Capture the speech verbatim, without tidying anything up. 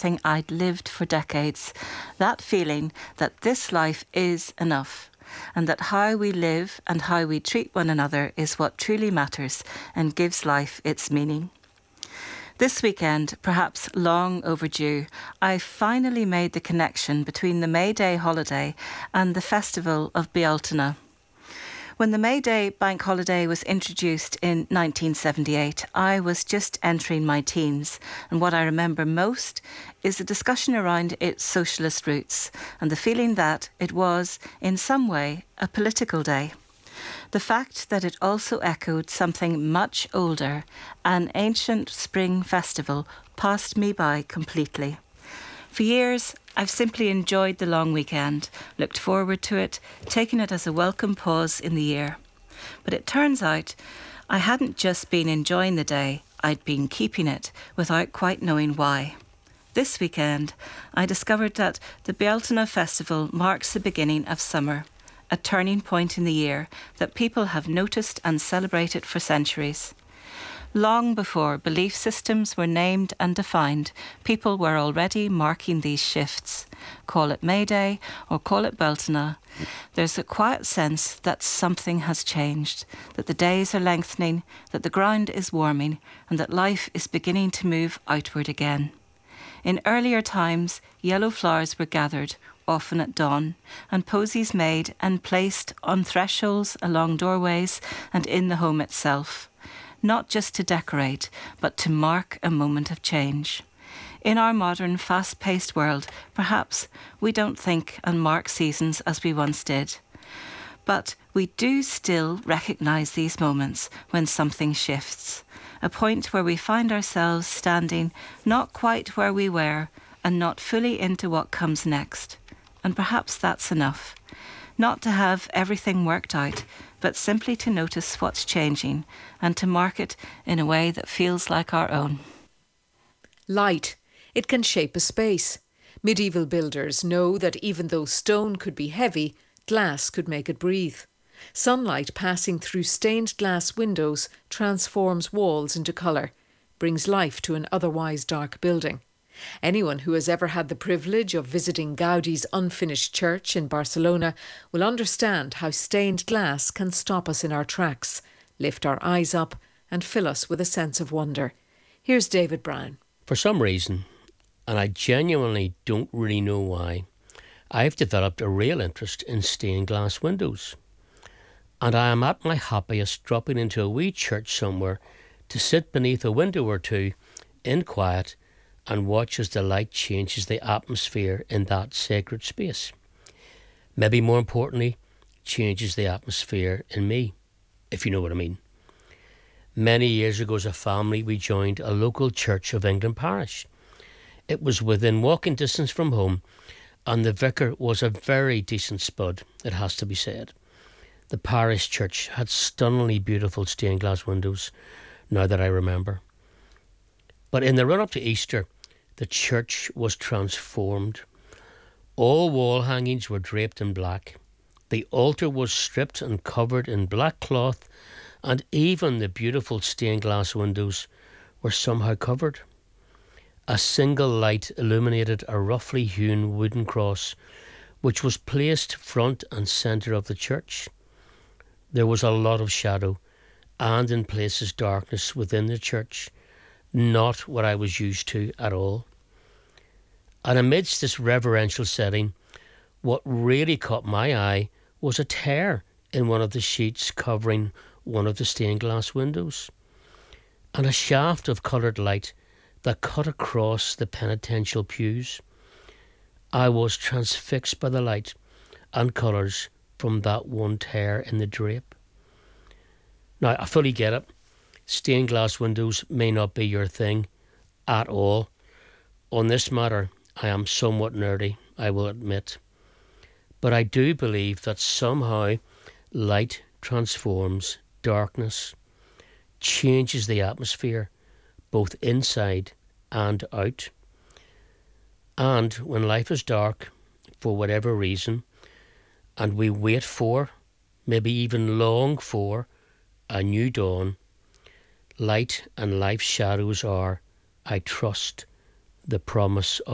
everything I'd lived for decades. That feeling that this life is enough, and that how we live and how we treat one another is what truly matters and gives life its meaning. This weekend, perhaps long overdue, I finally made the connection between the May Day holiday and the festival of Bealtaine. When the May Day bank holiday was introduced in nineteen seventy-eight, I was just entering my teens, and what I remember most is the discussion around its socialist roots and the feeling that it was, in some way, a political day. The fact that it also echoed something much older, an ancient spring festival, passed me by completely. For years, I've simply enjoyed the long weekend, looked forward to it, taken it as a welcome pause in the year. But it turns out I hadn't just been enjoying the day, I'd been keeping it without quite knowing why. This weekend, I discovered that the Bealtaine Festival marks the beginning of summer, a turning point in the year that people have noticed and celebrated for centuries. Long before belief systems were named and defined, people were already marking these shifts. Call it May Day or call it Bealtaine, there's a quiet sense that something has changed, that the days are lengthening, that the ground is warming, and that life is beginning to move outward again. In earlier times, yellow flowers were gathered, often at dawn, and posies made and placed on thresholds, along doorways, and in the home itself. Not just to decorate, but to mark a moment of change. In our modern, fast-paced world, perhaps we don't think and mark seasons as we once did. But we do still recognise these moments when something shifts, a point where we find ourselves standing not quite where we were and not fully into what comes next. And perhaps that's enough. Not to have everything worked out, but simply to notice what's changing and to mark it in a way that feels like our own. Light. It can shape a space. Medieval builders know that even though stone could be heavy, glass could make it breathe. Sunlight passing through stained glass windows transforms walls into colour, brings life to an otherwise dark building. Anyone who has ever had the privilege of visiting Gaudi's unfinished church in Barcelona will understand how stained glass can stop us in our tracks, lift our eyes up and fill us with a sense of wonder. Here's David Brown. For some reason, and I genuinely don't really know why, I've developed a real interest in stained glass windows. And I am at my happiest dropping into a wee church somewhere to sit beneath a window or two in quiet and watch as the light changes the atmosphere in that sacred space. Maybe more importantly, changes the atmosphere in me, if you know what I mean. Many years ago as a family, we joined a local Church of England parish. It was within walking distance from home, and the vicar was a very decent spud, it has to be said. The parish church had stunningly beautiful stained glass windows, now that I remember. But in the run-up to Easter, the church was transformed. All wall hangings were draped in black. The altar was stripped and covered in black cloth, and even the beautiful stained glass windows were somehow covered. A single light illuminated a roughly hewn wooden cross, which was placed front and centre of the church. There was a lot of shadow, and in places darkness within the church, not what I was used to at all. And amidst this reverential setting, what really caught my eye was a tear in one of the sheets covering one of the stained glass windows, and a shaft of coloured light that cut across the penitential pews. I was transfixed by the light and colours from that one tear in the drape. Now, I fully get it. Stained glass windows may not be your thing at all. On this matter, I am somewhat nerdy, I will admit. But I do believe that somehow light transforms darkness, changes the atmosphere, both inside and out. And when life is dark, for whatever reason, and we wait for, maybe even long for, a new dawn, light and life's shadows are, I trust, the promise of